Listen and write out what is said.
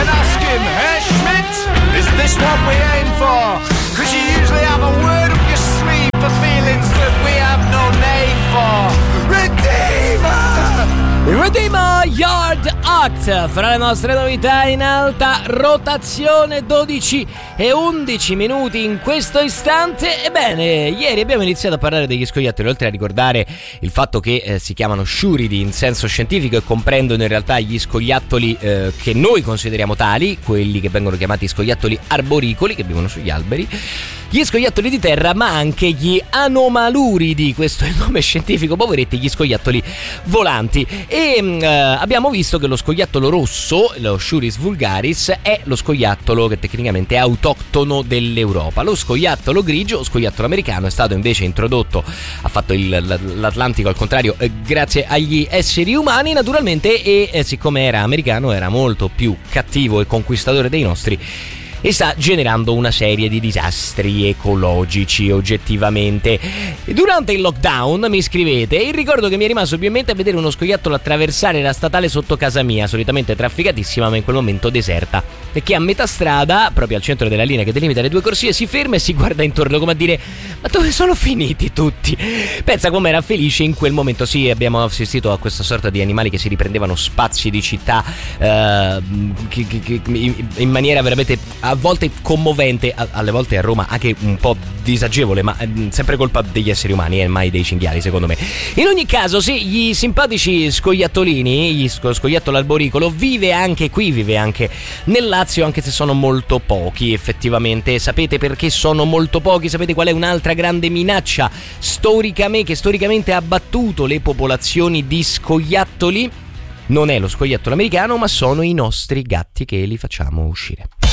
and ask him, hey Schmidt, is this what we aim for? Cause you usually have a word up your sleeve for feelings that we have no name for. Redeemer Yard Act, fra le nostre novità in alta rotazione, 12 e 11 minuti in questo istante. Ebbene, ieri abbiamo iniziato a parlare degli scoiattoli, oltre a ricordare il fatto che si chiamano sciuridi in senso scientifico e comprendono in realtà gli scoiattoli che noi consideriamo tali, quelli che vengono chiamati scoiattoli arboricoli, che vivono sugli alberi, gli scoiattoli di terra, ma anche gli anomaluridi, questo è il nome scientifico, poveretti, gli scoiattoli volanti. E abbiamo visto che lo scoiattolo rosso, lo Sciurus vulgaris, è lo scoiattolo che tecnicamente è autoctono dell'Europa. Lo scoiattolo grigio, lo scoiattolo americano, è stato invece introdotto, ha fatto l'Atlantico al contrario, grazie agli esseri umani naturalmente, e siccome era americano era molto più cattivo e conquistatore dei nostri, e sta generando una serie di disastri ecologici oggettivamente. Durante il lockdown, mi scrivete, il ricordo che mi è rimasto più in mente è vedere uno scoiattolo attraversare la statale sotto casa mia, solitamente trafficatissima ma in quel momento deserta, e che a metà strada, proprio al centro della linea che delimita le due corsie, si ferma e si guarda intorno come a dire: ma dove sono finiti tutti? Pensa com'era felice in quel momento. Sì, abbiamo assistito a questa sorta di animali che si riprendevano spazi di città in maniera veramente a volte commovente, alle volte a Roma anche un po' disagevole, ma sempre colpa degli esseri umani e mai dei cinghiali, secondo me. In ogni caso, sì, gli simpatici scoiattolini, lo scoiattolo arboricolo vive anche qui, vive anche nel Lazio, anche se sono molto pochi effettivamente. Sapete perché sono molto pochi? Sapete qual è un'altra grande minaccia che storicamente ha abbattuto le popolazioni di scoiattoli? Non è lo scoiattolo americano, ma sono i nostri gatti che li facciamo uscire.